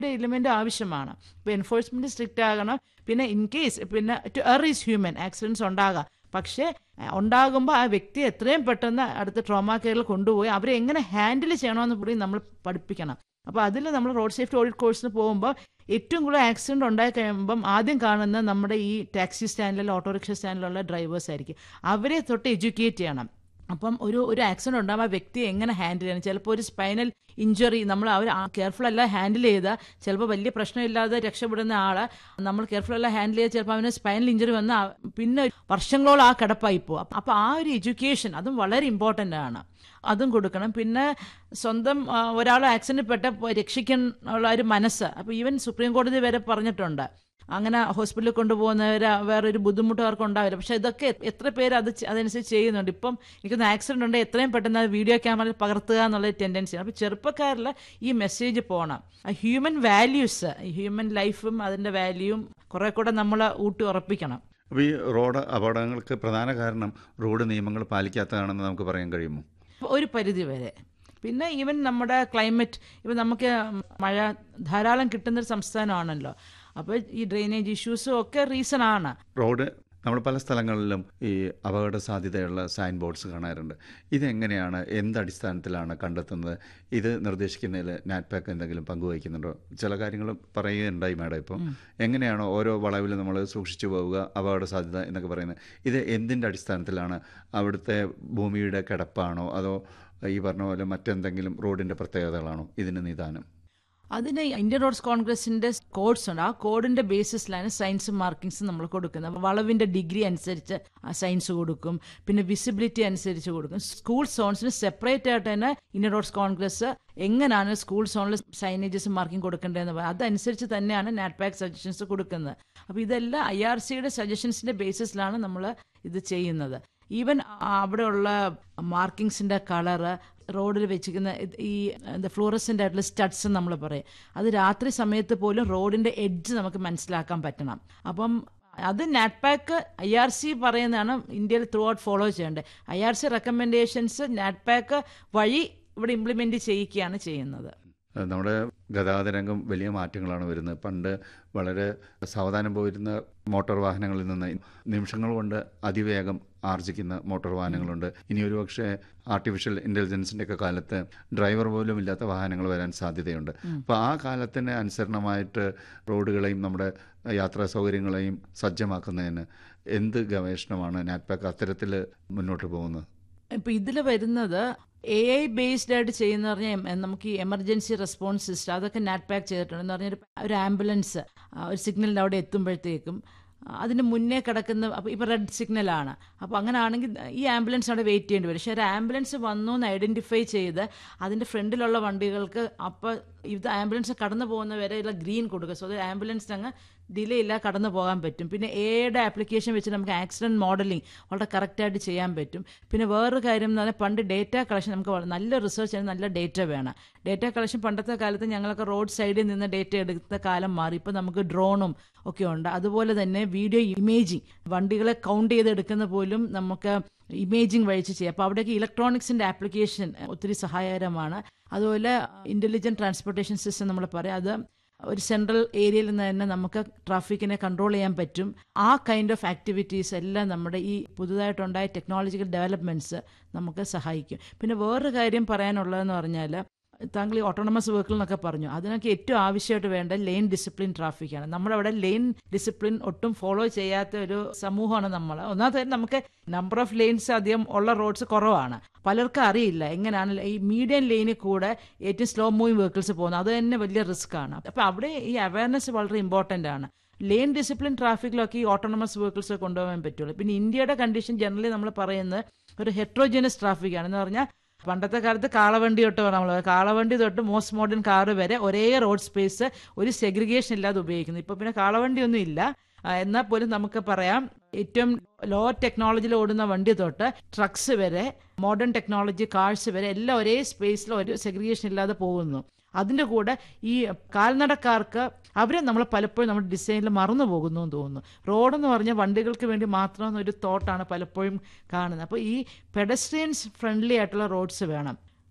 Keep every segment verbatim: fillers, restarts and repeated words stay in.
Element ആവശ്യമാണ്. ഇപ്പോൾ enforcement strict ആകണം. പിന്നെ ഇൻ കേസ് പിന്നെ to er is human, accidents ഉണ്ടാകാം. പക്ഷേ ഉണ്ടാകുമ്പോൾ ആ വ്യക്തിയെ എത്രയും പെട്ടെന്ന് അടുത്ത ട്രോമാ കെയറിൽ കൊണ്ടുപോയി അവരെ എങ്ങനെ ഹാൻഡിൽ ചെയ്യണമെന്ന് കൂടി നമ്മൾ പഠിപ്പിക്കണം. അപ്പോൾ അതിൽ നമ്മൾ റോഡ് സേഫ്റ്റി ഓഡിറ്റ് കോഴ്സിന് പോകുമ്പോൾ ഏറ്റവും കൂടുതൽ ആക്സിഡൻറ്റ് ഉണ്ടായി കഴിയുമ്പം ആദ്യം കാണുന്ന നമ്മുടെ ഈ ടാക്സി സ്റ്റാൻഡിലുള്ള ഓട്ടോറിക്ഷ സ്റ്റാൻഡിലുള്ള ഡ്രൈവേഴ്സ് ആയിരിക്കും. അവരെ തൊട്ട് എഡ്യൂക്കേറ്റ് ചെയ്യണം. അപ്പം ഒരു ഒരു ആക്സിഡൻറ്റ് ഉണ്ടാകുമ്പോൾ ആ വ്യക്തിയെ എങ്ങനെ ഹാൻഡിൽ ചെയ്യണം. ചിലപ്പോൾ ഒരു സ്പൈനൽ ഇഞ്ചുറി നമ്മൾ അവർ കെയർഫുൾ അല്ല ഹാൻഡിൽ ചെയ്താൽ ചിലപ്പോൾ വലിയ പ്രശ്നമില്ലാതെ രക്ഷപ്പെടുന്ന ആളെ നമ്മൾ കെയർഫുൾ അല്ല ഹാൻഡിൽ ചെയ്താൽ ചിലപ്പോൾ അവന് സ്പൈനൽ ഇഞ്ചുറി വന്ന് പിന്നെ വർഷങ്ങളോളം ആ കിടപ്പായി പോകും. അപ്പോൾ ആ ഒരു എഡ്യൂക്കേഷൻ അതും വളരെ ഇമ്പോർട്ടൻ്റ് ആണ്, അതും കൊടുക്കണം. പിന്നെ സ്വന്തം ഒരാൾ ആക്സിഡൻറ്റ് പെട്ട രക്ഷിക്കാനുള്ള ഒരു മനസ്സ്, അപ്പോൾ ഈവൻ സുപ്രീം കോടതി വരെ പറഞ്ഞിട്ടുണ്ട് അങ്ങനെ ഹോസ്പിറ്റലിൽ കൊണ്ടുപോകുന്നവർ വേറൊരു ബുദ്ധിമുട്ട് അവർക്ക് ഉണ്ടാവില്ല. പക്ഷേ ഇതൊക്കെ എത്ര പേര് അത് അതനുസരിച്ച് ചെയ്യുന്നുണ്ട്. ഇപ്പം എനിക്കൊന്ന് ആക്സിഡൻറ്റ് ഉണ്ടെങ്കിൽ എത്രയും പെട്ടെന്ന് വീഡിയോ ക്യാമറയിൽ പകർത്തുക എന്നുള്ള ടെൻഡൻസിയാണ്. അപ്പോൾ ചെറുപ്പക്കാരിൽ ഈ മെസ്സേജ് പോകണം. ഹ്യൂമൻ വാല്യൂസ്, ഹ്യൂമൻ ലൈഫും അതിൻ്റെ വാല്യൂവും കുറേ കൂടെ നമ്മൾ ഊട്ടി ഉറപ്പിക്കണം. അപ്പോൾ ഈ റോഡ് അപകടങ്ങൾക്ക് പ്രധാന കാരണം റോഡ് നിയമങ്ങൾ പാലിക്കാത്തതാണെന്ന് നമുക്ക് പറയാൻ കഴിയുമോ? ഒരു പരിധി വരെ. പിന്നെ ഈവൻ നമ്മുടെ ക്ലൈമറ്റ്, ഇപ്പം നമുക്ക് മഴ ധാരാളം കിട്ടുന്നൊരു സംസ്ഥാനമാണല്ലോ. അപ്പോൾ ഈ ഡ്രെയിനേജ് ഇഷ്യൂസും ഒക്കെ റീസൺ ആണ്. റോഡ് നമ്മൾ പല സ്ഥലങ്ങളിലും ഈ അപകട സാധ്യതയുള്ള സൈൻ ബോർഡ്സ് കാണാറുണ്ട്. ഇതെങ്ങനെയാണ്, എന്ത് അടിസ്ഥാനത്തിലാണ് കണ്ടെത്തുന്നത്? ഇത് നിർദ്ദേശിക്കുന്നതിൽ നാറ്റ്പാക്ക് എന്തെങ്കിലും പങ്കുവഹിക്കുന്നുണ്ടോ? ചില കാര്യങ്ങൾ പറയുകയുണ്ടായി മാഡം. ഇപ്പം എങ്ങനെയാണോ ഓരോ വളവിലും നമ്മൾ സൂക്ഷിച്ചു പോവുക, അപകട സാധ്യത എന്നൊക്കെ പറയുന്നത്, ഇത് എന്തിൻ്റെ അടിസ്ഥാനത്തിലാണ്? അവിടുത്തെ ഭൂമിയുടെ കിടപ്പാണോ അതോ ഈ പറഞ്ഞ പോലെ മറ്റെന്തെങ്കിലും റോഡിൻ്റെ പ്രത്യേകതകളാണോ ഇതിന് നിദാനം? അതിന് ഇന്ത്യൻ റോഡ്സ് കോൺഗ്രസിൻ്റെ കോഡ്സ് ഉണ്ട്. ആ കോഡിൻ്റെ ബേസിസിലാണ് സയൻസ് മാർക്കിങ്സ് നമ്മൾ കൊടുക്കുന്നത്. വളവിൻ്റെ ഡിഗ്രി അനുസരിച്ച് സയൻസ് കൊടുക്കും, പിന്നെ വിസിബിലിറ്റി അനുസരിച്ച് കൊടുക്കും. സ്കൂൾ സോൺസിന് സെപ്പറേറ്റ് ആയിട്ട് തന്നെ ഇന്ത്യൻ റോഡ്സ് കോൺഗ്രസ് എങ്ങനെയാണ് സ്കൂൾ സോണിൽ സൈനേജസ് മാർക്കിംഗ് കൊടുക്കേണ്ടതെന്ന് പറയുന്നത് അതനുസരിച്ച് തന്നെയാണ് നാറ്റ്പാക്ക് സജഷൻസ് കൊടുക്കുന്നത്. അപ്പോൾ ഇതെല്ലാം ഐ ആർ സിയുടെ സജഷൻസിൻ്റെ ബേസിസിലാണ് നമ്മൾ ഇത് ചെയ്യുന്നത്. ഈവൻ അവിടെയുള്ള മാർക്കിങ്സിൻ്റെ കളറ്, റോഡിൽ വെച്ചിരിക്കുന്ന ഈ എന്താ ഫ്ലൂറസൻ്റ് ആയിട്ടുള്ള സ്റ്റഡ്സ് നമ്മൾ പറയും, അത് രാത്രി സമയത്ത് പോലും റോഡിൻ്റെ എഡ്ജ് നമുക്ക് മനസ്സിലാക്കാൻ പറ്റണം. അപ്പം അത് നാറ്റ്പാക്ക് ഐ ആർ സി പറയുന്നതാണ് ഇന്ത്യയിൽ ത്രൂ ഔട്ട് ഫോളോ ചെയ്യേണ്ടത്. I R C recommendations NATPAC വഴി ഇവിടെ ഇംപ്ലിമെൻ്റ് ചെയ്യിക്കുകയാണ് ചെയ്യുന്നത്. നമ്മുടെ ഗതാഗത രംഗം വലിയ മാറ്റങ്ങളാണ് വരുന്നത്. പണ്ട് വളരെ സാവധാനം പോയിരുന്ന മോട്ടോർ വാഹനങ്ങളിൽ നിന്ന് നിമിഷങ്ങൾ കൊണ്ട് അതിവേഗം ആർജിക്കുന്ന മോട്ടോർ വാഹനങ്ങളുണ്ട്. ഇനി ഒരു പക്ഷേ ആർട്ടിഫിഷ്യൽ ഇൻ്റലിജൻസിൻ്റെ ഒക്കെ കാലത്ത് ഡ്രൈവർ പോലും ഇല്ലാത്ത വാഹനങ്ങൾ വരാൻ സാധ്യതയുണ്ട്. അപ്പോൾ ആ കാലത്തിന് അനുസരണമായിട്ട് റോഡുകളെയും നമ്മുടെ യാത്രാ സൗകര്യങ്ങളെയും സജ്ജമാക്കുന്നതിന് എന്ത് ഗവേഷണമാണ് നാറ്റ്പാക്ക് അത്തരത്തിൽ മുന്നോട്ട് പോകുന്നത്? ഇപ്പോൾ ഇതിൽ വരുന്നത് എ ഐ ബേസ്ഡ് ആയിട്ട് ചെയ്യുന്ന പറഞ്ഞാൽ നമുക്ക് ഈ എമർജൻസി റെസ്പോൺസ് സിസ്റ്റം അതൊക്കെ നാറ്റ്പാക്ക് ചെയ്തിട്ടുണ്ട്. എന്ന് പറഞ്ഞാൽ ഒരു ആംബുലൻസ് ഒരു സിഗ്നലിൻ്റെ അവിടെ എത്തുമ്പോഴത്തേക്കും അതിന് മുന്നേ കിടക്കുന്ന, അപ്പോൾ ഇപ്പോൾ റെഡ് സിഗ്നലാണ്, അപ്പോൾ അങ്ങനെ ആണെങ്കിൽ ഈ ആംബുലൻസ് അവിടെ വെയിറ്റ് ചെയ്യേണ്ടി വരും. പക്ഷേ ഒരു ആംബുലൻസ് വന്നു എന്ന് ഐഡൻറ്റിഫൈ ചെയ്ത് അതിൻ്റെ ഫ്രണ്ടിലുള്ള വണ്ടികൾക്ക് അപ്പോൾ ഇത് ആംബുലൻസ് കടന്നു പോകുന്ന വരെയുള്ള ഗ്രീൻ കൊടുക്കുക. സോ അത് ആംബുലൻസ് അങ്ങ് ഡിലേ ഇല്ല കടന്നു പോകാൻ പറ്റും. പിന്നെ എയുടെ ആപ്ലിക്കേഷൻ വെച്ച് നമുക്ക് ആക്സിഡൻറ്റ് മോഡലിംഗ് വളരെ കറക്റ്റായിട്ട് ചെയ്യാൻ പറ്റും. പിന്നെ വേറൊരു കാര്യം എന്ന് പറഞ്ഞാൽ പണ്ട് ഡേറ്റ കളക്ഷൻ നമുക്ക് നല്ല റിസർച്ച് ചെയ്യണം, നല്ല ഡേറ്റ വേണം. ഡേറ്റ കളക്ഷൻ പണ്ടത്തെ കാലത്ത് ഞങ്ങളൊക്കെ റോഡ് സൈഡിൽ നിന്ന് ഡേറ്റ എടുത്ത കാലം മാറി. ഇപ്പോൾ നമുക്ക് ഡ്രോണും ഒക്കെ ഉണ്ട്. അതുപോലെ തന്നെ വീഡിയോ ഇമേജിങ്, വണ്ടികളെ കൗണ്ട് ചെയ്തെടുക്കുന്ന പോലും നമുക്ക് ഇമേജിങ് വഴിച്ച് ചെയ്യാം. അപ്പോൾ അവിടേക്ക് ഇലക്ട്രോണിക്സിൻ്റെ ആപ്ലിക്കേഷൻ ഒത്തിരി സഹായകരമാണ്. അതുപോലെ ഇൻ്റലിജൻറ്റ് ട്രാൻസ്പോർട്ടേഷൻ സിസ്റ്റം നമ്മൾ പറയാം, അത് ഒരു സെൻട്രൽ ഏരിയയിൽ നിന്ന് തന്നെ നമുക്ക് ട്രാഫിക്കിനെ കൺട്രോൾ ചെയ്യാൻ പറ്റും. ആ കൈൻഡ് ഓഫ് ആക്ടിവിറ്റീസ് എല്ലാം നമ്മുടെ ഈ പുതുതായിട്ടുണ്ടായ ടെക്നോളജിക്കൽ ഡെവലപ്മെൻറ്റ്സ് നമുക്ക് സഹായിക്കും. പിന്നെ വേറൊരു കാര്യം പറയാനുള്ളതെന്ന് പറഞ്ഞാൽ, താങ്കൾ ഈ ഓട്ടോണമസ് വെഹിക്കിൾ എന്നൊക്കെ പറഞ്ഞു, അതിനൊക്കെ ഏറ്റവും ആവശ്യമായിട്ട് വേണ്ട ലെയിൻ ഡിസിപ്ലിൻ ട്രാഫിക്കാണ്. നമ്മളവിടെ ലെയിൻ ഡിസിപ്ലിൻ ഒട്ടും ഫോളോ ചെയ്യാത്ത ഒരു സമൂഹമാണ് നമ്മൾ. ഒന്നാമത്തെ നമുക്ക് നമ്പർ ഓഫ് ലെയിൻസ് അധികം ഉള്ള റോഡ്സ് കുറവാണ്. പലർക്കും അറിയില്ല എങ്ങനെയാണ് ഈ മീഡിയം ലൈനിൽ കൂടെ ഏറ്റവും സ്ലോ മൂവിങ് വെഹിക്കിൾസ് പോകുന്നത്. അത് തന്നെ വലിയ റിസ്ക് ആണ്. അപ്പോൾ അവിടെ ഈ അവയർനെസ് വളരെ ഇമ്പോർട്ടൻ്റ് ആണ്. ലെയിൻ ഡിസിപ്ലിൻ ട്രാഫിക്കിലൊക്കെ ഈ ഓട്ടോണമസ് വെഹിക്കിൾസ് കൊണ്ടുപോകാൻ പറ്റുള്ളൂ. പിന്നെ ഇന്ത്യയുടെ കണ്ടീഷൻ ജനറലി നമ്മൾ പറയുന്നത് ഒരു ഹെട്രോജനസ് ട്രാഫിക്കാണ്. എന്ന് പറഞ്ഞാൽ പണ്ടത്തെ കാലത്ത് കാളവണ്ടി തൊട്ട് നമ്മൾ കാളവണ്ടി തൊട്ട് മോസ്റ്റ് മോഡേൺ കാറ് വരെ ഒരേ റോഡ് സ്പേസ് ഒരു സെഗ്രിഗേഷൻ ഇല്ലാതെ ഉപയോഗിക്കുന്നു. ഇപ്പോൾ പിന്നെ കാളവണ്ടി ഒന്നും ഇല്ല. എന്നാൽ പോലും നമുക്ക് പറയാം ഏറ്റവും ലോ ടെക്നോളജിയിൽ ഓടുന്ന വണ്ടി തൊട്ട് ട്രക്സ് വരെ മോഡേൺ ടെക്നോളജി കാർസ് വരെ എല്ലാം ഒരേ സ്പേസിൽ ഒരു സെഗ്രിഗേഷൻ ഇല്ലാതെ പോകുന്നു. അതിൻ്റെ കൂടെ ഈ കാൽനടക്കാർക്ക് അവരെ നമ്മൾ പലപ്പോഴും നമ്മുടെ ഡിസൈനിൽ മറന്നു പോകുന്നു എന്ന് തോന്നുന്നു. റോഡെന്ന് പറഞ്ഞാൽ വണ്ടികൾക്ക് വേണ്ടി മാത്രം എന്നൊരു തോട്ടാണ് പലപ്പോഴും കാണുന്നത്. അപ്പോൾ ഈ പെഡസ്ട്രിയൻസ് ഫ്രണ്ട്ലി ആയിട്ടുള്ള റോഡ്സ് വേണം.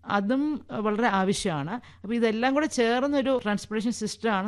അതും വളരെ ആവശ്യമാണ്. അപ്പോൾ ഇതെല്ലാം കൂടെ ചേർന്നൊരു ട്രാൻസ്പോർട്ടേഷൻ സിസ്റ്റമാണ്